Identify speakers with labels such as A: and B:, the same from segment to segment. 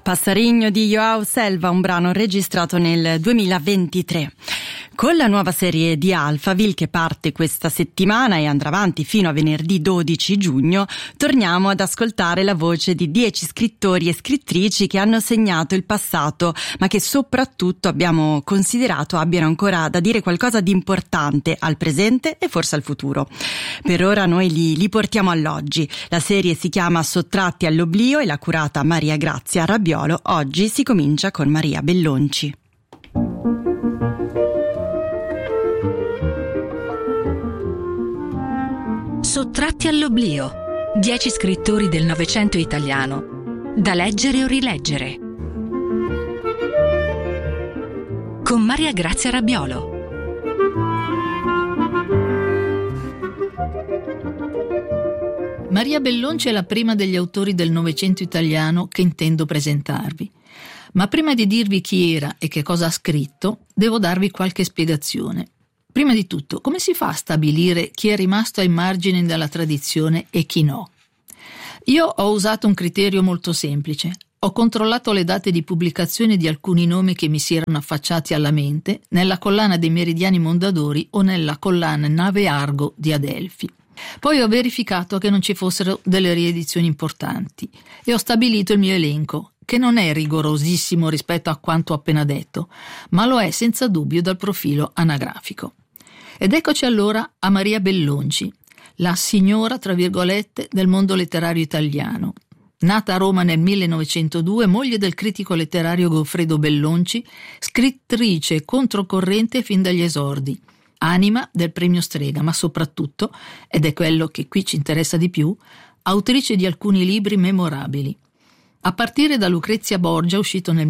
A: Passarinho di Joao Selva, un brano registrato nel 2023. Con la nuova serie di Alphaville, che parte questa settimana e andrà avanti fino a venerdì 12 giugno, torniamo ad ascoltare la voce di 10 scrittori e scrittrici che hanno segnato il passato, ma che soprattutto abbiamo considerato abbiano ancora da dire qualcosa di importante al presente e forse al futuro. Per ora noi li portiamo all'oggi. La serie si chiama Sottratti all'oblio e l'ha curata Maria Grazia Rabbiolo. Oggi si comincia con Maria Bellonci.
B: Sottratti all'oblio. 10 scrittori del Novecento italiano, da leggere o rileggere. Con Maria Grazia Rabbiolo.
C: Maria Bellonci è la prima degli autori del Novecento italiano che intendo presentarvi. Ma prima di dirvi chi era e che cosa ha scritto, devo darvi qualche spiegazione. Prima di tutto, come si fa a stabilire chi è rimasto ai margini della tradizione e chi no? Io ho usato un criterio molto semplice. Ho controllato le date di pubblicazione di alcuni nomi che mi si erano affacciati alla mente nella collana dei Meridiani Mondadori o nella collana Nave Argo di Adelphi. Poi ho verificato che non ci fossero delle riedizioni importanti e ho stabilito il mio elenco, che non è rigorosissimo rispetto a quanto ho appena detto, ma lo è senza dubbio dal profilo anagrafico. Ed eccoci allora a Maria Bellonci, la signora, tra virgolette, del mondo letterario italiano. Nata a Roma nel 1902, moglie del critico letterario Goffredo Bellonci, scrittrice controcorrente fin dagli esordi, anima del premio Strega, ma soprattutto, ed è quello che qui ci interessa di più, autrice di alcuni libri memorabili. A partire da Lucrezia Borgia, uscito nel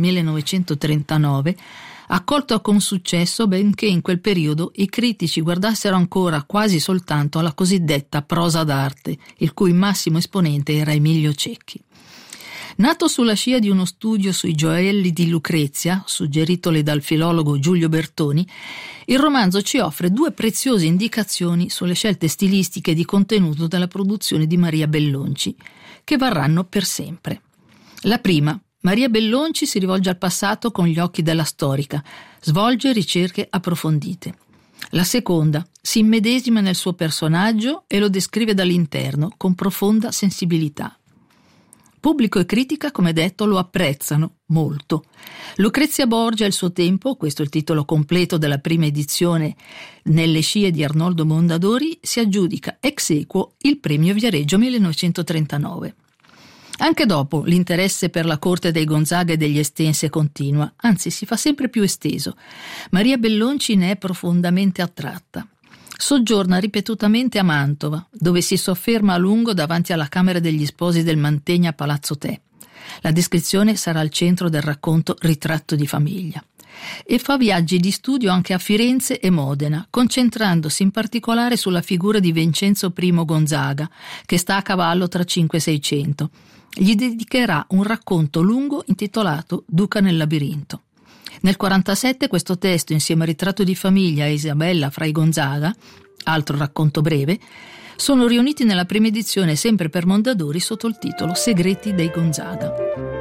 C: 1939, accolto con successo benché in quel periodo i critici guardassero ancora quasi soltanto alla cosiddetta prosa d'arte, il cui massimo esponente era Emilio Cecchi. Nato sulla scia di uno studio sui gioielli di Lucrezia, suggeritole dal filologo Giulio Bertoni, il romanzo ci offre 2 preziose indicazioni sulle scelte stilistiche e di contenuto della produzione di Maria Bellonci, che varranno per sempre. La prima, Maria Bellonci si rivolge al passato con gli occhi della storica, svolge ricerche approfondite. La seconda, si immedesima nel suo personaggio e lo descrive dall'interno con profonda sensibilità. Pubblico e critica, come detto, lo apprezzano molto. Lucrezia Borgia e il suo tempo, questo è il titolo completo della prima edizione nelle scie di Arnoldo Mondadori, si aggiudica ex aequo il premio Viareggio 1939. Anche dopo l'interesse per la corte dei Gonzaga e degli Estense continua, anzi si fa sempre più esteso. Maria Bellonci ne è profondamente attratta. Soggiorna ripetutamente a Mantova, dove si sofferma a lungo davanti alla Camera degli Sposi del Mantegna a Palazzo Te. La descrizione sarà al centro del racconto Ritratto di famiglia. E fa viaggi di studio anche a Firenze e Modena, concentrandosi in particolare sulla figura di Vincenzo I Gonzaga, che sta a cavallo tra 5 e 600. Gli dedicherà un racconto lungo intitolato Duca nel labirinto. Nel 1947 questo testo, insieme a Ritratto di famiglia e Isabella fra i Gonzaga, altro racconto breve, sono riuniti nella prima edizione sempre per Mondadori sotto il titolo Segreti dei Gonzaga.